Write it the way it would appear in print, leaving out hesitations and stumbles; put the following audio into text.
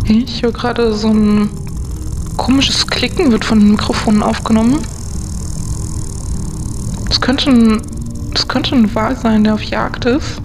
Ich höre gerade so ein komisches Klicken wird von den Mikrofonen aufgenommen. Das könnte ein Wal sein, der auf Jagd ist.